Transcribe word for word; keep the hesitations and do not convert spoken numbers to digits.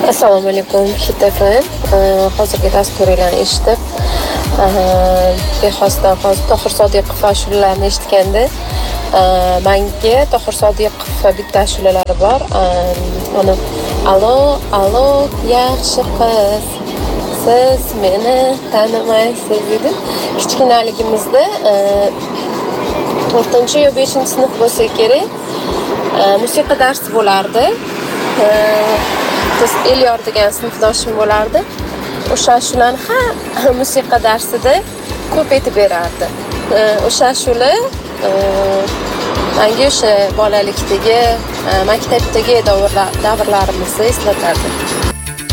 Assalomu alaykum Hit F M. Hozirgi dasturinglarni eshitib, bexosdan hozir Tohir Sodiqov ashulalarini eshitganda, menga Tohir Sodiqov bitta ashulalari bor. Mana alo, alo, yaxshi qiz, siz meni tanimaysiz dedi. Kichkinaligimizda to'rtinchi yo beshinchi sinf bo'lsa kerak, musiqa darsi bo'lardi. Biz Elyor degan sinfdoshim bo'lardi. O'sha ashulani ha musiqa darsida ko'p aytib berardi. O'sha ashula menga o'sha bolalikdagi, maktabdagi davrlarimizni eslatardi.